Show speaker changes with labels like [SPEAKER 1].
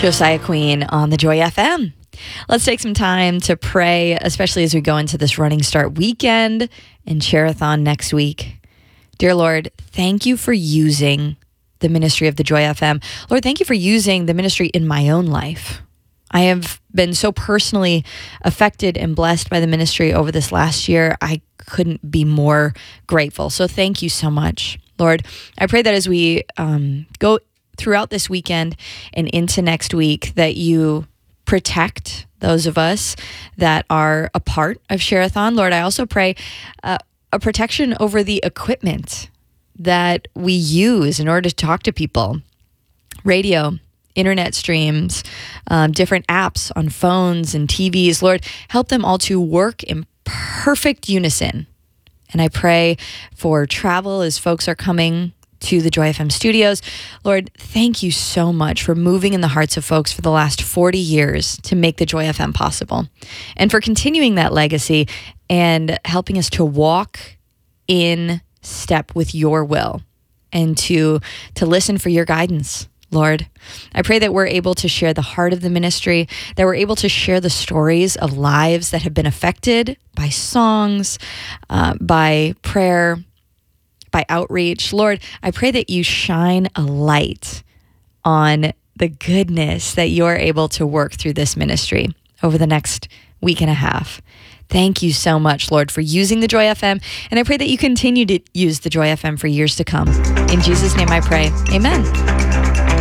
[SPEAKER 1] Josiah Queen on the Joy FM. Let's take some time to pray, especially as we go into this Running Start weekend and Share-a-thon next week. Dear Lord, thank you for using the ministry of the Joy FM. Lord, thank you for using the ministry in my own life. I have been so personally affected and blessed by the ministry over this last year. I couldn't be more grateful. So thank you so much. Lord, I pray that as we go throughout this weekend and into next week, that you protect those of us that are a part of Share-a-thon. Lord, I also pray a protection over the equipment that we use in order to talk to people. Radio, internet streams, different apps on phones and TVs. Lord, help them all to work in perfect unison. And I pray for travel as folks are coming to the Joy FM studios. Lord, thank you so much for moving in the hearts of folks for the last 40 years to make the Joy FM possible, and for continuing that legacy and helping us to walk in step with your will and to listen for your guidance. Lord, I pray that we're able to share the heart of the ministry, that we're able to share the stories of lives that have been affected by songs, by prayer, by outreach. Lord, I pray that you shine a light on the goodness that you're able to work through this ministry over the next week and a half. Thank you so much, Lord, for using the Joy FM, and I pray that you continue to use the Joy FM for years to come. In Jesus' name I pray, amen.